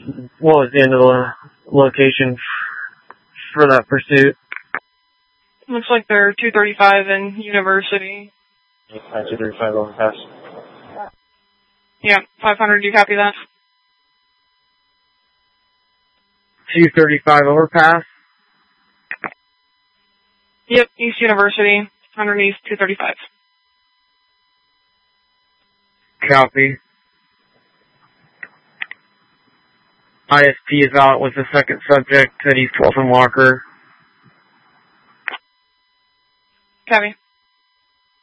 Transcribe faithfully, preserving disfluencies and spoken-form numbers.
what was the end of the location for that pursuit? Looks like they're two thirty-five in University. two thirty-five overpass. Yeah, five hundred, do you copy that? two thirty-five overpass? Yep, East University, underneath two thirty-five. Copy. I S P is out with the second subject at East Walton Walker. Copy.